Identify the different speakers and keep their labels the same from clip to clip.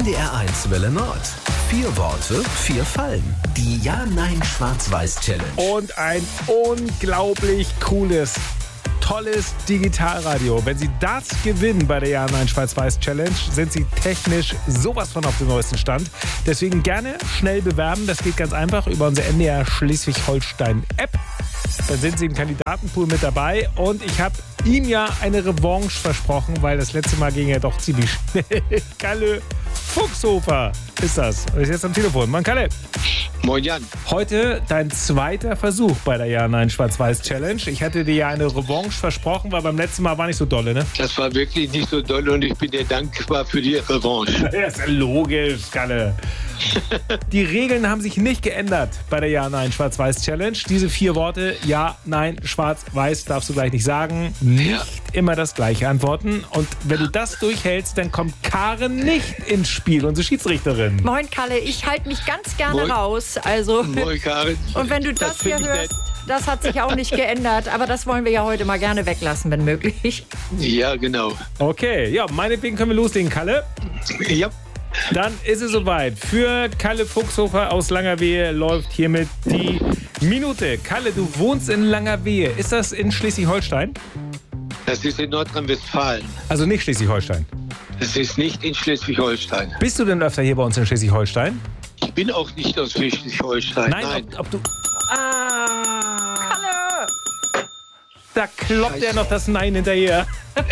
Speaker 1: NDR1 Welle Nord. 4 Worte, 4 Fallen. Die Ja-Nein-Schwarz-Weiß-Challenge.
Speaker 2: Und ein unglaublich cooles, tolles Digitalradio. Wenn Sie das gewinnen bei der Ja-Nein-Schwarz-Weiß-Challenge, sind Sie technisch sowas von auf dem neuesten Stand. Deswegen gerne schnell bewerben. Das geht ganz einfach über unsere NDR Schleswig-Holstein-App. Da sind Sie im Kandidatenpool mit dabei. Und ich habe ihm ja eine Revanche versprochen, weil das letzte Mal ging ja doch ziemlich schnell. Kalle Fuchshofer ist das. Und ist jetzt am Telefon. Mann, Kalle.
Speaker 3: Moin Jan.
Speaker 2: Heute dein zweiter Versuch bei der Ja-Nein-Schwarz-Weiß-Challenge. Ich hatte dir ja eine Revanche versprochen, weil beim letzten Mal war nicht so dolle, ne?
Speaker 3: Das war wirklich nicht so doll und ich bin dir dankbar für die Revanche.
Speaker 2: Ja, ist ja logisch, Kalle. Die Regeln haben sich nicht geändert bei der Ja-Nein-Schwarz-Weiß-Challenge. Diese 4 Worte, Ja, Nein, Schwarz-Weiß, darfst du gleich nicht sagen. Nicht immer das gleiche antworten. Und wenn du das durchhältst, dann kommt Karen nicht ins Spiel, unsere Schiedsrichterin.
Speaker 4: Moin Kalle, ich halte mich ganz gerne raus. Also,
Speaker 3: Moin Karin.
Speaker 4: und wenn du das hier hörst, das hat sich auch nicht geändert. Aber das wollen wir ja heute mal gerne weglassen, wenn möglich.
Speaker 3: Ja, genau.
Speaker 2: Okay, ja, meinetwegen können wir loslegen, Kalle.
Speaker 3: Ja.
Speaker 2: Dann ist es soweit. Für Kalle Fuchshofer aus Langerwehe läuft hiermit die Minute. Kalle, du wohnst in Langerwehe. Ist das in Schleswig-Holstein?
Speaker 3: Das ist in Nordrhein-Westfalen.
Speaker 2: Also nicht Schleswig-Holstein.
Speaker 3: Das ist nicht in Schleswig-Holstein.
Speaker 2: Bist du denn öfter hier bei uns in Schleswig-Holstein?
Speaker 3: Ich bin auch nicht aus Schleswig-Holstein.
Speaker 2: Nein. Ob du... Ah!
Speaker 4: Kalle!
Speaker 2: Da kloppt er noch das Nein hinterher.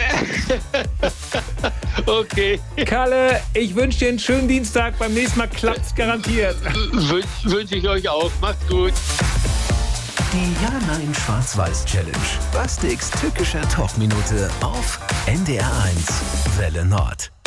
Speaker 3: Okay.
Speaker 2: Kalle, ich wünsche dir einen schönen Dienstag. Beim nächsten Mal klappt's garantiert.
Speaker 3: Wünsche ich euch auch. Macht's gut.
Speaker 1: Die Ja-Nein-Schwarz-Weiß-Challenge. Bastiks tückischer Talkminute auf NDR1 Welle Nord.